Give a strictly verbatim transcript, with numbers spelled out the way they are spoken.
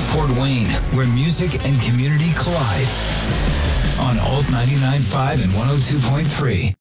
Fort Wayne, where music and community collide. On Alt ninety-nine point five and one oh two point three.